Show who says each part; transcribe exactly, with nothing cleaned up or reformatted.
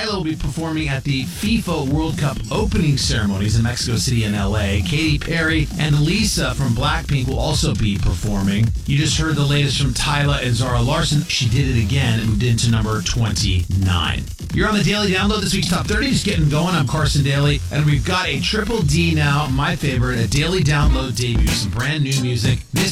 Speaker 1: Tyla will be performing at the FIFA World Cup opening ceremonies in Mexico City and L A. Katy Perry and Lisa from Blackpink will also be performing. You just heard the latest from Tyla and Zara Larsson. She did it again and moved into number twenty-nine. You're on the Daily Download. This week's Top thirty just getting going. I'm Carson Daly, and we've got a Triple D now, my favorite, a Daily Download debut, some brand new music. This